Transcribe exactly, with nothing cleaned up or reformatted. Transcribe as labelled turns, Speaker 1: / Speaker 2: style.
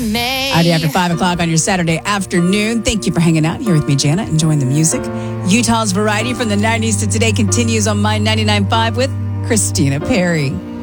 Speaker 1: May.
Speaker 2: Already after five o'clock on your Saturday afternoon. Thank you for hanging out here with me, Jana, enjoying the music. Utah's variety from the nineties to today continues on My ninety-nine point five with Christina Perry.